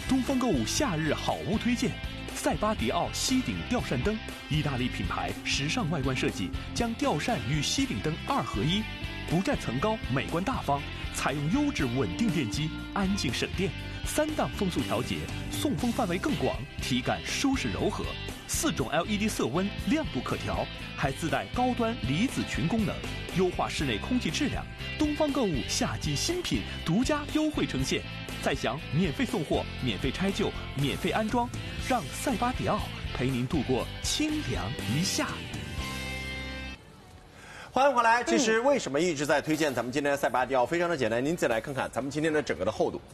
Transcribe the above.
东方购物夏日好物推荐：塞巴迪奥吸顶吊扇灯，意大利品牌，时尚外观设计，将吊扇与吸顶灯2合一，不占层高，美观大方，采用优质稳定电机，安静省电，3档风速调节，送风范围更广，体感舒适柔和，4种 LED 色温，亮度可调，还自带高端离子群功能，优化室内空气质量。东方购物夏季新品独家优惠呈现，再享免费送货、免费拆旧、免费安装，让塞巴迪奥陪您度过清凉一夏。 欢迎回来。其实为什么一直在推荐咱们今天的塞巴迪奥？非常的简单，您再来看看咱们今天的整个的厚度。